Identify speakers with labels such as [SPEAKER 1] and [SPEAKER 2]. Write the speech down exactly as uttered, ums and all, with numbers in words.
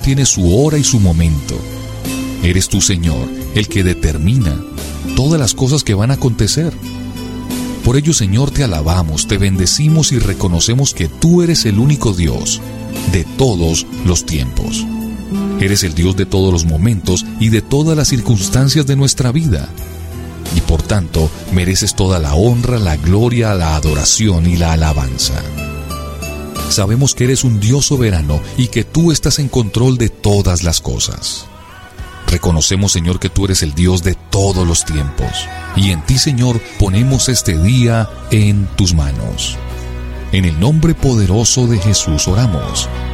[SPEAKER 1] tiene su hora y su momento. Eres tú, Señor, el que determina todas las cosas que van a acontecer. Por ello, Señor, te alabamos, te bendecimos y reconocemos que tú eres el único Dios de todos los tiempos. Eres el Dios de todos los momentos y de todas las circunstancias de nuestra vida. Y por tanto, mereces toda la honra, la gloria, la adoración y la alabanza. Sabemos que eres un Dios soberano y que tú estás en control de todas las cosas. Reconocemos, Señor, que tú eres el Dios de todos los tiempos. Y en ti, Señor, ponemos este día en tus manos. En el nombre poderoso de Jesús oramos.